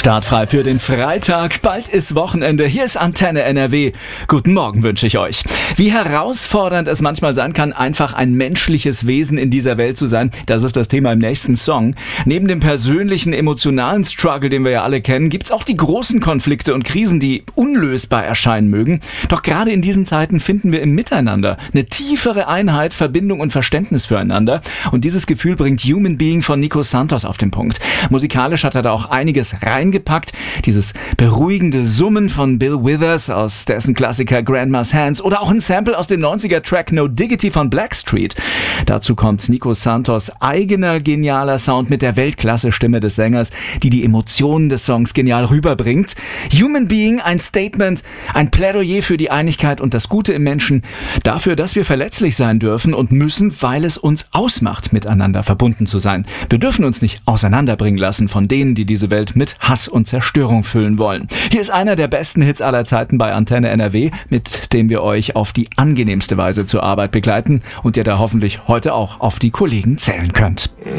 Startfrei für den Freitag. Bald ist Wochenende. Hier ist Antenne NRW. Guten Morgen wünsche ich euch. Wie herausfordernd es manchmal sein kann, einfach ein menschliches Wesen in dieser Welt zu sein, das ist das Thema im nächsten Song. Neben dem persönlichen, emotionalen Struggle, den wir ja alle kennen, gibt's auch die großen Konflikte und Krisen, die unlösbar erscheinen mögen. Doch gerade in diesen Zeiten finden wir im Miteinander eine tiefere Einheit, Verbindung und Verständnis füreinander. Und dieses Gefühl bringt Human Being von Nico Santos auf den Punkt. Musikalisch hat er da auch einiges reingepackt. Dieses beruhigende Summen von Bill Withers aus dessen Klassiker Grandma's Hands oder auch ein Sample aus dem 90er-Track No Diggity von Blackstreet. Dazu kommt Nico Santos' eigener genialer Sound mit der Weltklasse-Stimme des Sängers, die Emotionen des Songs genial rüberbringt. Human Being, ein Statement, ein Plädoyer für die Einigkeit und das Gute im Menschen, dafür, dass wir verletzlich sein dürfen und müssen, weil es uns ausmacht, miteinander verbunden zu sein. Wir dürfen uns nicht auseinanderbringen lassen von denen, die diese Welt mit Hass und Zerstörung füllen wollen. Hier ist einer der besten Hits aller Zeiten bei Antenne NRW, mit dem wir euch auf die angenehmste Weise zur Arbeit begleiten und ihr da hoffentlich heute auch auf die Kollegen zählen könnt.